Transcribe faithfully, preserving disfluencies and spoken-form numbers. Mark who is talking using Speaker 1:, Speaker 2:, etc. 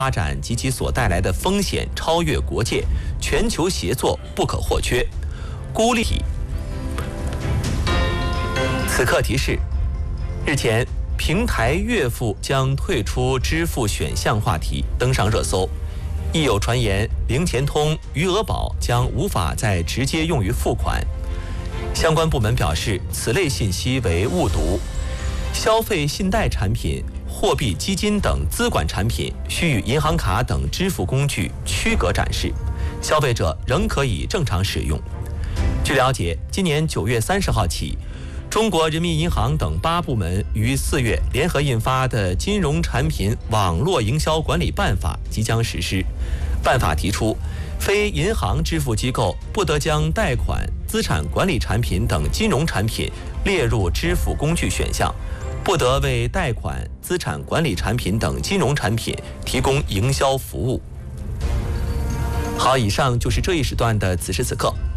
Speaker 1: 发展及其所带来的风险超越国界，全球协作不可或缺。孤立体。此课题是：日前，平台月付将退出支付选项话题登上热搜，亦有传言零钱通、余额宝将无法再直接用于付款。相关部门表示，此类信息为误读。消费信贷产品、货币基金等资管产品需与银行卡等支付工具区隔展示，消费者仍可以正常使用。据了解，今年九月三十号起，中国人民银行等八部门于四月联合印发的《金融产品网络营销管理办法》即将实施。办法提出，非银行支付机构不得将贷款、资产管理产品等金融产品列入支付工具选项，不得为贷款、资产管理产品等金融产品提供营销服务。好，以上就是这一时段的此时此刻。